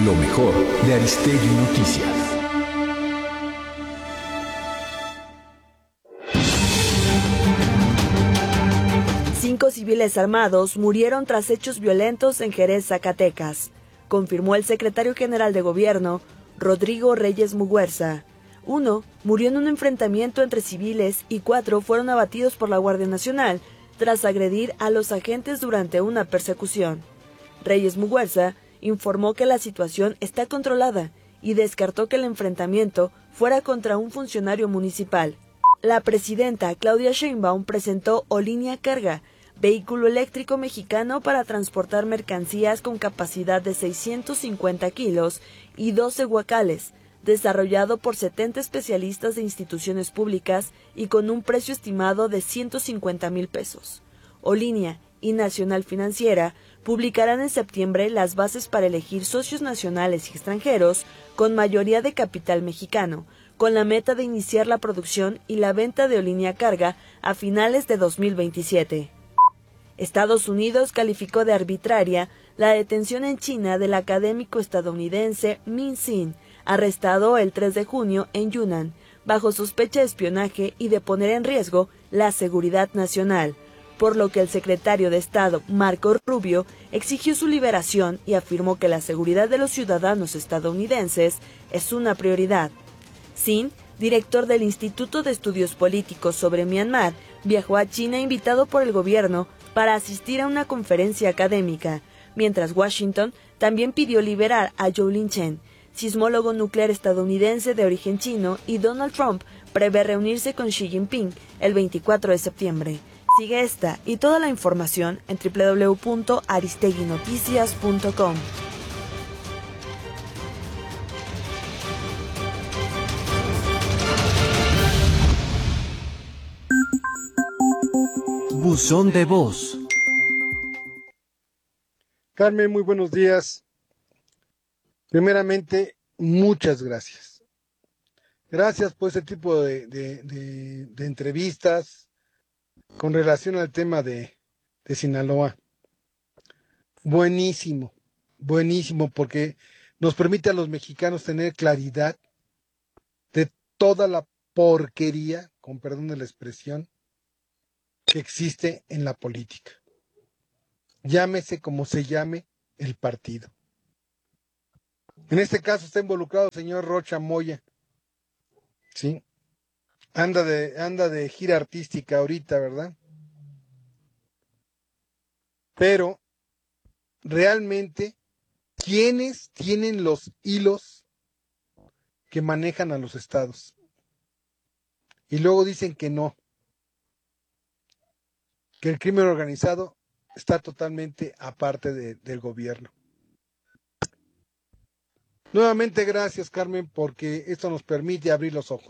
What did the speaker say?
Lo mejor de Aristegui Noticias. Cinco civiles armados murieron tras hechos violentos en Jerez, Zacatecas, confirmó el secretario general de Gobierno, Rodrigo Reyes Muguerza. 1 murió en un enfrentamiento entre civiles y 4 fueron abatidos por la Guardia Nacional tras agredir a los agentes durante una persecución. Reyes Muguerza informó que la situación está controlada y descartó que el enfrentamiento fuera contra un funcionario municipal. La presidenta Claudia Sheinbaum presentó Olinia Carga, vehículo eléctrico mexicano para transportar mercancías con capacidad de 650 kilos y 12 guacales, desarrollado por 70 especialistas de instituciones públicas y con un precio estimado de 150,000 pesos. Olinia y Nacional Financiera publicarán en septiembre las bases para elegir socios nacionales y extranjeros con mayoría de capital mexicano, con la meta de iniciar la producción y la venta de Olinia Carga a finales de 2027. Estados Unidos calificó de arbitraria la detención en China del académico estadounidense Min Sin, arrestado el 3 de junio en Yunnan, bajo sospecha de espionaje y de poner en riesgo la seguridad nacional, por lo que el secretario de Estado, Marco Rubio, exigió su liberación y afirmó que la seguridad de los ciudadanos estadounidenses es una prioridad. Sin, director del Instituto de Estudios Políticos sobre Myanmar, viajó a China invitado por el gobierno para asistir a una conferencia académica, mientras Washington también pidió liberar a Zhou Linchen, sismólogo nuclear estadounidense de origen chino, y Donald Trump prevé reunirse con Xi Jinping el 24 de septiembre. Sigue esta y toda la información en www.aristeguinoticias.com. Buzón de voz. Carmen, muy buenos días. Primeramente, muchas gracias. Gracias por ese tipo de entrevistas con relación al tema de Sinaloa. Buenísimo, buenísimo, porque nos permite a los mexicanos tener claridad de toda la porquería, con perdón de la expresión, que existe en la política. Llámese como se llame el partido. En este caso está involucrado el señor Rocha Moya, ¿sí? Anda de gira artística ahorita, ¿verdad? Pero realmente, ¿quiénes tienen los hilos que manejan a los estados? Y luego dicen que no, que el crimen organizado está totalmente aparte del gobierno. Nuevamente gracias, Carmen, porque esto nos permite abrir los ojos.